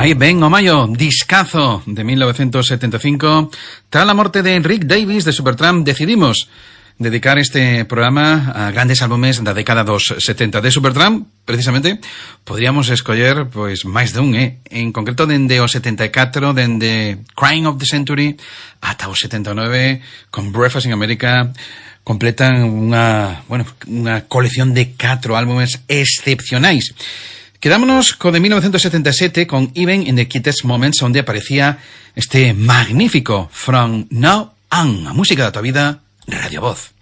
Aí ven o maio, discazo de 1975. Tras la morte de Rick Davies de Supertramp, decidimos dedicar este programa a grandes álbumes da década dos 70 de Supertramp. Precisamente, podríamos escoller pois máis dun, en concreto dende o 74, dende Crime of the Century ata o 79, con Breakfast in America, completan unha colección de 4 álbumes excepcionais. Quedámonos co de 1977 con Even in the Cutest Moments, onde aparecía este magnífico From Now On, a música da tua vida, Radio Voz.